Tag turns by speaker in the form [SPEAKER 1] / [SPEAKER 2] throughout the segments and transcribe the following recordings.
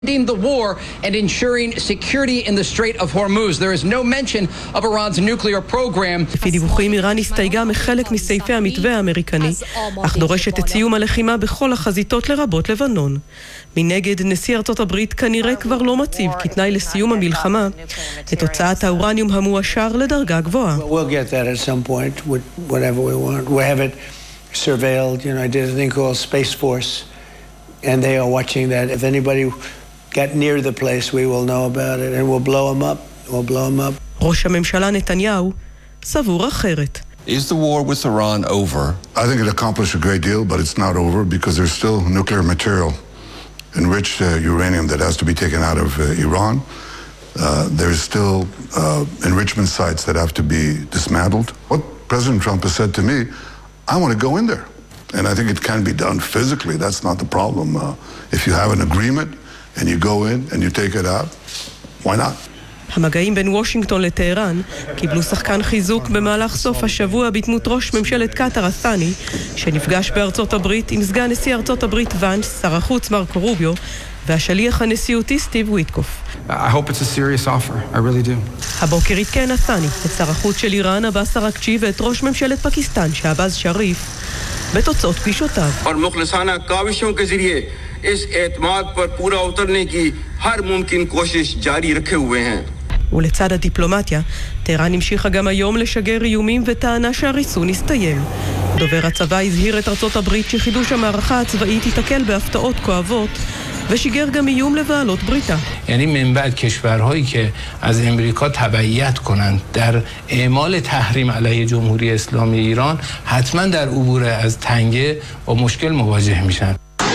[SPEAKER 1] ending the war and ensuring security in the Strait of Hormuz. There is no mention of Iran's nuclear program.
[SPEAKER 2] לפי דיווחים, איראן הסתייגה מחלק מסעיפי המתווה האמריקני, אך דורשת את סיום הלחימה בכל החזיתות לרבות לבנון. מנגד, נשיא ארצות הברית כנראה כבר לא מציב כתנאי לסיום המלחמה את הוצאת האורניום המועשר לדרגה גבוהה.
[SPEAKER 3] We'll get that at some point, whatever we want. We have it surveilled. I did a thing called Space Force, and they are watching that. If anybody get near the place, we will know about it, and we'll blow them up. We'll blow them up.
[SPEAKER 2] ראש הממשלה נתניהו סבור אחרת.
[SPEAKER 4] Is the war with Iran over?
[SPEAKER 5] I think it accomplished a great deal, but it's not over because there's still nuclear material, enriched uranium that has to be taken out of Iran. There's still enrichment sites that have to be dismantled. What President Trump has said to me, I want to go in there. And I think it can be done physically. That's not the problem. If you have an agreement and you go in and you take it out, why not?
[SPEAKER 2] המגעים בין וושינגטון לטהרן קיבלו שחקן חיזוק במהלך סוף השבוע בדמות ראש ממשלת קטר הסני, שנפגש בארצות הברית עם סגן נשיא ארצות הברית ואנס, שר החוץ מרקו רוביו, והשליח הנשיאותי סטיב וויטקוף.
[SPEAKER 6] I hope it's a serious offer. I really do.
[SPEAKER 2] הבוקר עדכן הסני את שר החוץ של איראן עבאס אראקצ'י ואת ראש ממשלת פקיסטן שעבאז שריף בתוצאות פגישותיו.
[SPEAKER 7] और मुखलिसाना काविशों के जरिए इस एतमाद पर पूरा उतरने की हर मुमकिन कोशिश जारी रखे हुए हैं.
[SPEAKER 2] ולצד הדיפלומטיה, טהרן המשיכה גם היום לשגר איומים וטענה שהריסון הסתיים. דובר הצבא הזהיר את ארצות הברית שחידוש המערכה הצבאית ייתקל בהפתעות כואבות, ושיגר גם איום לבעלות בריתה.
[SPEAKER 8] یعنی من بعد کشورهایی که از امریکا تبعیت کنند در اعمال تحریم علیه جمهوری اسلامی ایران حتما در عبور از تنگه و مشکل مواجه میشن.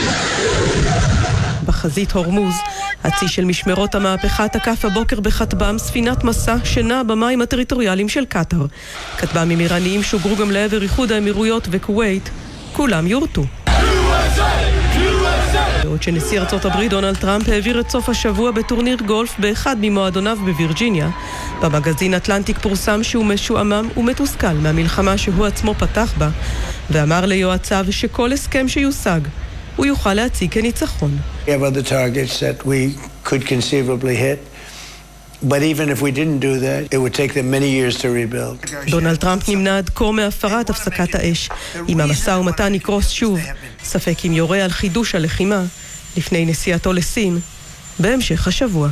[SPEAKER 8] בחזית הורמוז, הצי של משמרות המהפכה תקף הבוקר בכטב"ם ספינת מסע שנעה במים הטריטוריאליים של קטר. כטב"מים איראניים שוגרו גם לעבר איחוד האמירויות וכווית, כולם יורטו. בעוד שנשיא ארצות הברית דונלד טראמפ העביר את סוף השבוע בטורניר גולף באחד ממועדוניו בווירג'יניה, במגזין אטלנטיק פורסם שהוא משועמם ומתוסכל מהמלחמה שהוא עצמו פתח בה, ואמר ליועציו שכל הסכם שיושג הוא יוכל להציג כניצחון.
[SPEAKER 3] We have other targets that we could conceivably hit. But even if we didn't do that, it would take them many years to rebuild.
[SPEAKER 2] דונלד טראמפ נמנע עד כה מהפרת הפסקת האש. אם המשא ומתן יקרוס שוב, ספק אם יורה על חידוש הלחימה לפני נסיעתו לסין בהמשך השבוע.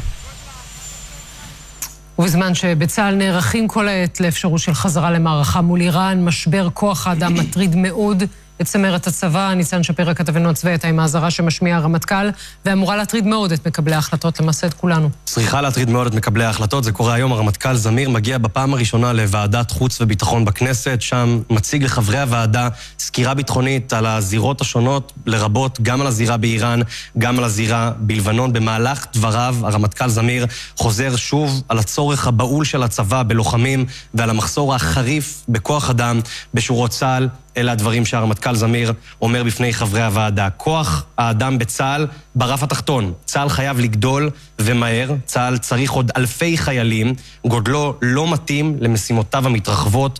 [SPEAKER 9] ובזמן שבצה"ל נערכים כל העת לאפשרות של חזרה למערכה מול איראן, משבר כוח האדם מטריד מאוד את צמרת הצבא. ניצן שפירא כתבנו הצבאי עם האזהרה שמשמיע הרמטכ"ל, ואמורה להטריד מאוד את מקבלי ההחלטות, למעשה את כולנו.
[SPEAKER 10] צריכה להטריד מאוד את מקבלי ההחלטות, זה קורה היום. הרמטכ"ל זמיר מגיע בפעם הראשונה לוועדת חוץ וביטחון בכנסת, שם מציג לחברי הוועדה סקירה ביטחונית על הזירות השונות, לרבות גם על הזירה באיראן, גם על הזירה בלבנון. במהלך דבריו, הרמטכ"ל זמיר חוזר שוב על הצורך הבאול של הצבא בלוחמים ועל המחסור החריף בכוח אדם בשורות צה"ל. אלה הדברים שהרמטכ"ל זמיר אומר בפני חברי הוועדה. כוח האדם בצה"ל ברף התחתון. צה"ל חייב לגדול ומהר. צה"ל צריך עוד אלפי חיילים. גודלו לא מתאים למשימותיו המתרחבות.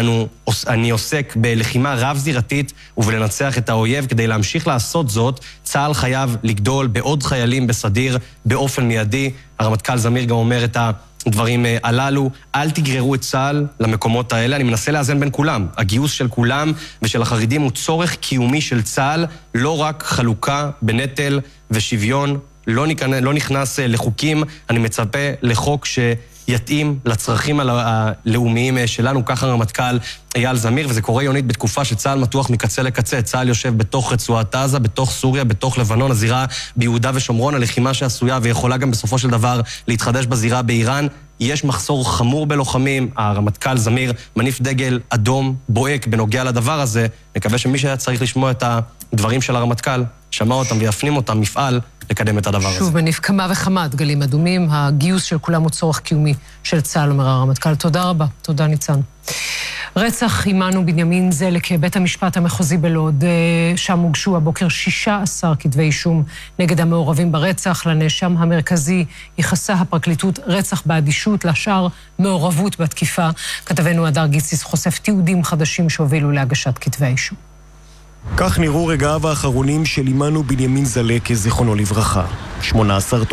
[SPEAKER 10] אני עוסק בלחימה רב-זירתית ובלנצח את האויב. כדי להמשיך לעשות זאת, צה"ל חייב לגדול בעוד חיילים בסדיר באופן מיידי. הרמטכ"ל זמיר גם אומר את הדברים הללו. אל תגררו את צה"ל למקומות האלה. אני מנסה לאזן בין כולם. הגיוס של כולם ושל החרדים הוא צורך קיומי של צה"ל, לא רק חלוקה בנטל ושוויון. לא נכנס לחוקים. אני מצפה לחוק שיתאים לצרכים הלאומיים שלנו. ככה הרמטכ"ל אייל זמיר, וזה קורה יונית בתקופה שצה"ל מתוח מקצה לקצה. צה"ל יושב בתוך רצועת עזה, בתוך סוריה, בתוך לבנון, הזירה ביהודה ושומרון, הלחימה שעשויה ויכולה גם בסופו של דבר להתחדש בזירה באיראן. יש מחסור חמור בלוחמים. הרמטכ"ל זמיר מניף דגל אדום בוהק בנוגע לדבר הזה. מקווה שמי שהיה צריך לשמוע את הדברים של הרמטכ"ל שמע אותם ויפנים אותם, מפעל לקדם את הדבר הזה.
[SPEAKER 9] שוב מניף כמה וכמה דגלים אדומים. הגיוס של כולם הוא צורך קיומי של צה"ל, אומר הרמטכ"ל. תודה רבה. תודה ניצן. רצח עמנו בנימין זלק, בית המשפט המחוזי בלוד, שם הוגשו הבוקר 16 כתבי אישום נגד המעורבים ברצח. לנאשם המרכזי יחסה הפרקליטות רצח באדישות, לשאר מעורבות בתקיפה. כתבנו הדר גיציס חושף תיעודים חדשים שהובילו להגשת כתבי אישום.
[SPEAKER 11] כך נראו רגעיו האחרונים של אימנו בנימין זלקה, זיכרונו לברכה. 18